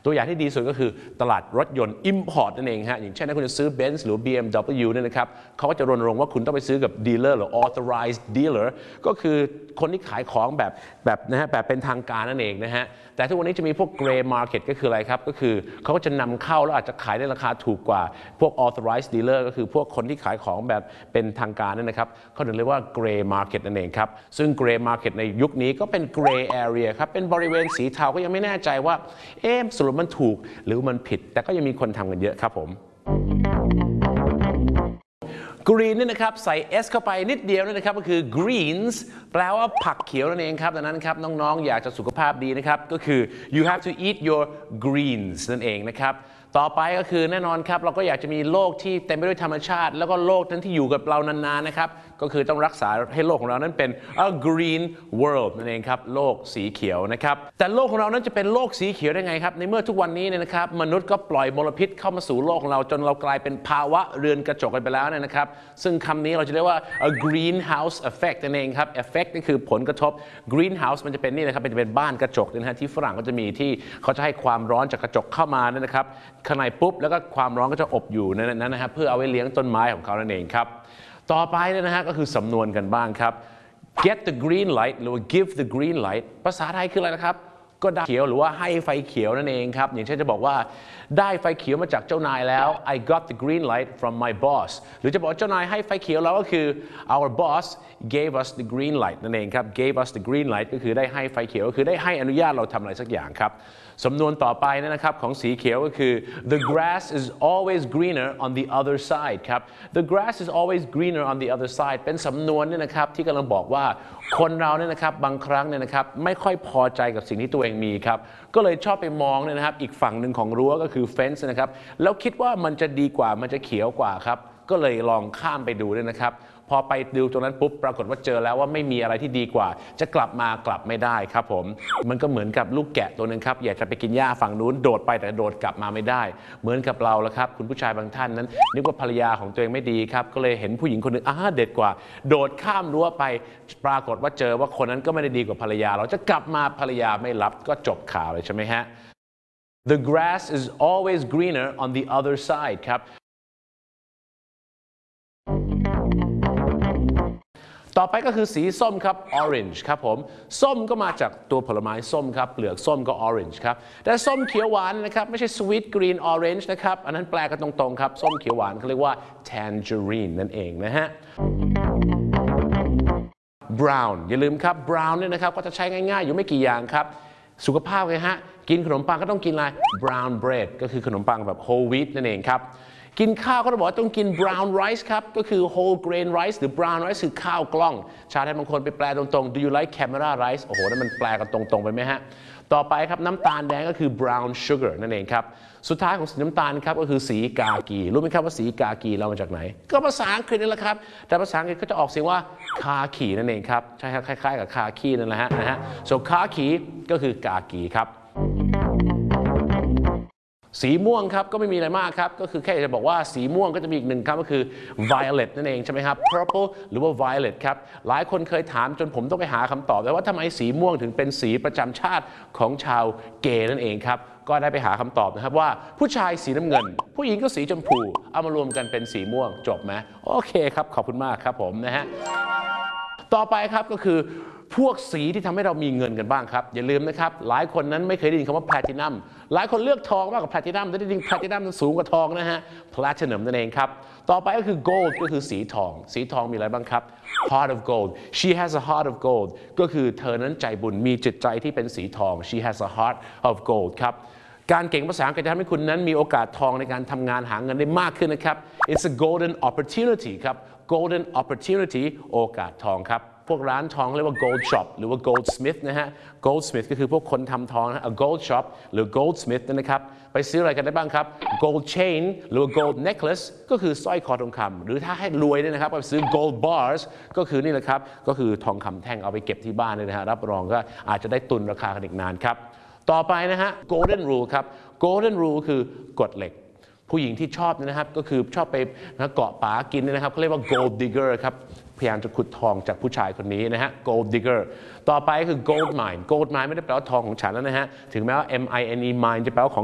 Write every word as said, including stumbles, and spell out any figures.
ตัวอย่างที่ดีสุดก็คือตลาดรถยนต์ import นั่นเองฮะอย่างเช่นถ้าคุณจะซื้อ Benz หรือ บี เอ็ม ดับเบิลยู เนี่ยนะครับเขาก็จะรณรงค์ว่าคุณต้องไปซื้อกับ dealer หรือ authorized dealer ก็คือคนที่ขายของแบบแบบนะฮะแบบเป็นทางการนั่นเองนะฮะแต่ทุกวันนี้จะมีพวก gray market ก็คืออะไรครับก็คือเขาก็จะนำเข้าแล้วอาจจะขายในราคาถูกกว่าพวก authorized dealer ก็คือพวกคนที่ขายของแบบเป็นทางการนั่นนะครับเขาถึงเรียกว่า gray market นั่นเองครับซึ่ง gray market ในยุคนี้ก็เป็น gray area ครับเป็นบริเวณสีเทาก็ยังไม่แน่ใจว่าเอ๊ะสรุปมันถูกหรือมันผิดแต่ก็ยังมีคนทำกันเยอะครับผมgreen นี่นะครับใส่ s เข้าไปนิดเดียวนี่นะครับก็คือ greens แปลว่าผักเขียวนั่นเองครับดังนั้นครับน้องๆอยากจะสุขภาพดีนะครับก็คือ you have to eat your greens นั่นเองนะครับต่อไปก็คือแน่นอนครับเราก็อยากจะมีโลกที่เต็มไปด้วยธรรมชาติแล้วก็โลกนั้นที่อยู่กับเรานานๆนะครับก็คือต้องรักษาให้โลกของเรานั้นเป็น a green world นั่นเองครับโลกสีเขียวนะครับแต่โลกของเรานั้นจะเป็นโลกสีเขียวได้ไงครับในเมื่อทุกวันนี้เนี่ยนะครับมนุษย์ก็ปล่อยมลพิษเข้ามาสู่โลกของเราจนเรากลายเป็นภาวะเรือนกระจกกันไปแล้วเนี่ยนะครับซึ่งคำนี้เราจะเรียกว่า a greenhouse effect นั่นเองครับ effect นี่คือผลกระทบ greenhouse มันจะเป็นนี่นะครับเป็นเป็นบ้านกระจกนะฮะที่ฝรั่งก็จะมีที่เขาจะให้ความร้อนจากกระจกเข้ามาเนี่ยนะครับข้างในปุ๊บแล้วก็ความร้อนก็จะอบอยู่ในนั้นนะครับเพื่อเอาไว้เลี้ยงต้นไม้ของเขานั่นเองครับต่อไปเนี่ยนะฮะก็คือสำนวนกันบ้างครับ get the green light หรือว่า give the green light ภาษาไทยคืออะไรนะครับก็ได้เขียวหรือว่าให้ไฟเขียวนั่นเองครับอย่างเช่นจะบอกว่าได้ไฟเขียวมาจากเจ้านายแล้ว I got the green light from my boss หรือจะบอกเจ้านายให้ไฟเขียวแล้วก็คือ our boss gave us the green light นั่นเองครับ gave us the green light ก็คือได้ให้ไฟเขียวก็คือได้ให้อนุญาตเราทำอะไรสักอย่างครับสำนวนต่อไปนะครับของสีเขียวก็คือ the grass is always greener on the other side ครับ the grass is always greener on the other side เป็นสำนวนเนี่ยนะครับที่กำลังบอกว่าคนเราเนี่ยนะครับบางครั้งเนี่ยนะครับไม่ค่อยพอใจกับสิ่งที่ตัวเองมีครับก็เลยชอบไปมองเนี่ยนะครับอีกฝั่งหนึ่งของรั้วก็คือ fence นะครับแล้วคิดว่ามันจะดีกว่ามันจะเขียวกว่าครับก็เลยลองข้ามไปดูเนี่ยนะครับพอไปดูตรงนั้นปุ๊บปรากฏว่าเจอแล้วว่าไม่มีอะไรที่ดีกว่าจะกลับมากลับไม่ได้ครับผมมันก็เหมือนกับลูกแกะตัวนึงครับอยากจะไปกินหญ้าฝั่งนู้นโดดไปแต่โดดกลับมาไม่ได้เหมือนกับเราละครับคุณผู้ชายบางท่านนั้นนึกว่าภรรยาของตัวเองไม่ดีครับก็เลยเห็นผู้หญิงคนนึงอ่าเด็ดกว่าโดดข้ามรั้วไปปรากฏว่าเจอว่าคนนั้นก็ไม่ได้ดีกว่าภรรยาเราจะกลับมาภรรยาไม่รับก็จบข่าวเลยใช่ไหมฮะ The grass is always greener on the other side ครับต่อไปก็คือสีส้มครับ orange ครับผมส้มก็มาจากตัวผลไม้ส้มครับเปลือกส้มก็ orange ครับแต่ส้มเขียวหวานนะครับไม่ใช่ sweet green orange นะครับอันนั้นแปลกันตรงๆครับส้มเขียวหวานเขาเรียกว่า tangerine นั่นเองนะฮะ brown อย่าลืมครับ brown เนี่ยนะครับก็จะใช้ง่ายๆอยู่ไม่กี่อย่างครับสุขภาพไงฮะกินขนมปังก็ต้องกินอะไร brown bread ก็คือขนมปังแบบ whole wheat นั่นเองครับกินข้าวก็ต้องบอกต้องกิน brown rice ครับก็คือ whole grain rice หรือ brown rice คือข้าวกล้องชาวไทยบางคนไปแปลตรงๆ do you like camera rice โอ้โหนั่นมันแปลกันตรงๆไปไหมฮะต่อไปครับน้ำตาลแดงก็คือ brown sugar นั่นเองครับสุดท้ายของสีน้ำตาลครับก็คือสีกากีรู้ไหมครับว่าสีกากีเรามาจากไหนก็ภาษาอังกฤษนี่แหละครับแต่ภาษาอังกฤษก็จะออกเสียงว่าคาขีนั่นเองครับใช่ครับคล้ายๆกับคาคีนั่นแหละฮะนะฮะ so คาขีก็คือกากีครับสีม่วงครับก็ไม่มีอะไรมากครับก็คือแค่จะบอกว่าสีม่วงก็จะมีอีกหนึ่งคำก็คือ violet นั่นเองใช่ไหมครับ purple หรือว่า violet ครับหลายคนเคยถามจนผมต้องไปหาคำตอบแล้วว่าทำไมสีม่วงถึงเป็นสีประจำชาติของชาวเกย์นั่นเองครับก็ได้ไปหาคำตอบนะครับว่าผู้ชายสีน้ำเงินผู้หญิงก็สีชมพูเอามารวมกันเป็นสีม่วงจบไหมโอเคครับขอบคุณมากครับผมนะฮะต่อไปครับก็คือพวกสีที่ทำให้เรามีเงินกันบ้างครับอย่าลืมนะครับหลายคนนั้นไม่เคยได้ยินคำว่าแพลตินัมหลายคนเลือกทองมากกว่าแพลตินัมแต่จริงๆแพลตินัมมันสูงกว่าทองนะฮะแพลตินัมนั่นเองครับต่อไปก็คือ gold ก็คือสีทองสีทองมีอะไรบ้างครับ heart of gold she has a heart of gold ก็คือเธอนั้นใจบุญมีจิตใจที่เป็นสีทอง she has a heart of gold ครับการเก่งภาษาอังกฤษจะทำให้คุณนั้นมีโอกาสทองในการทำงานหาเงินได้มากขึ้นนะครับ it's a golden opportunity ครับ golden opportunity โอกาสทองครับพวกร้านทองเรียกว่า gold shop หรือว่า goldsmith นะฮะ goldsmith ก็คือพวกคนทำทองนะ a gold shop หรือ goldsmith นะครับไปซื้ออะไรกันได้บ้างครับ gold chain หรือ gold necklace ก็คือสร้อยคอทองคำหรือถ้าให้รวยเนี่ยนะครับไปซื้อ gold bars ก็คือนี่แหละครับก็คือทองคำแท่งเอาไปเก็บที่บ้านเลยนะฮะรับรองก็อาจจะได้ตุนราคากันอีกนานครับต่อไปนะฮะ golden rule ครับ golden rule คือกฎเหล็กผู้หญิงที่ชอบนะครับก็คือชอบไปนะเกาะป๋ากินนะครับเขาเรียกว่า gold digger ครับพยายามจะขุดทองจากผู้ชายคนนี้นะฮะ gold digger ต่อไปคือ gold mine gold mine ไม่ได้แปลว่าทองของฉันแล้วนะฮะถึงแม้ว่า M I N E mine จะแปลว่าของ